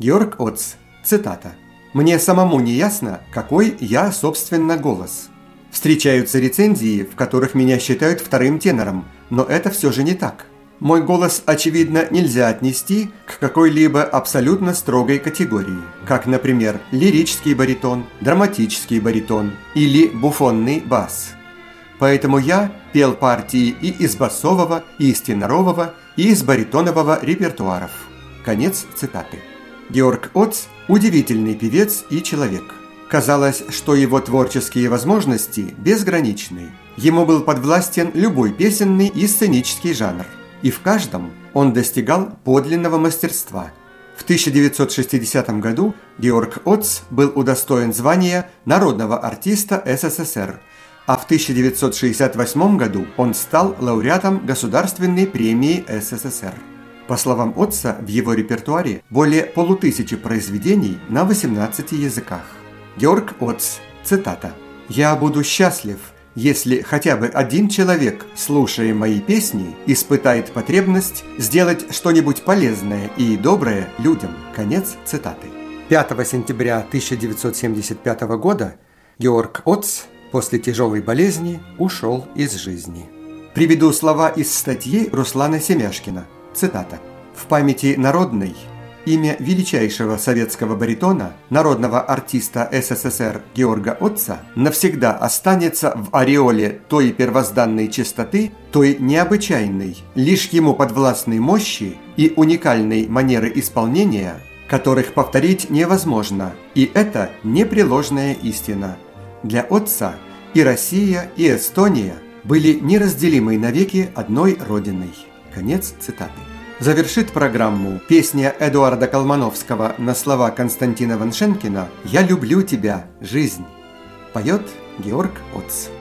Георг Оц. Цитата. «Мне самому не ясно, какой я, собственно, голос. Встречаются рецензии, в которых меня считают вторым тенором, но это все же не так. Мой голос, очевидно, нельзя отнести к какой-либо абсолютно строгой категории, как, например, лирический баритон, драматический баритон или буфонный бас. Поэтому я пел партии и из басового, и из тенорового, и из баритонового репертуаров». Конец цитаты. Георг Оц – удивительный певец и человек. Казалось, что его творческие возможности безграничны. Ему был подвластен любой песенный и сценический жанр. И в каждом он достигал подлинного мастерства. В 1960 году Георг Оц был удостоен звания народного артиста СССР, а в 1968 году он стал лауреатом Государственной премии СССР. По словам Оца, в его репертуаре более 500 произведений на 18 языках. Георг Оц. Цитата. «Я буду счастлив, если хотя бы один человек, слушая мои песни, испытает потребность сделать что-нибудь полезное и доброе людям». Конец цитаты. 5 сентября 1975 года Георг Оц после тяжелой болезни ушел из жизни. Приведу слова из статьи Руслана Семяшкина. Цитата. «В памяти народной имя величайшего советского баритона, народного артиста СССР Георга Оца навсегда останется в ореоле той первозданной чистоты, той необычайной, лишь ему подвластной мощи и уникальной манеры исполнения, которых повторить невозможно, и это непреложная истина. Для Оца и Россия, и Эстония были неразделимы навеки одной родиной». Конец цитаты. Завершит программу песня Эдуарда Колмановского на слова Константина Ваншенкина «Я люблю тебя, жизнь». Поет Георг Оц.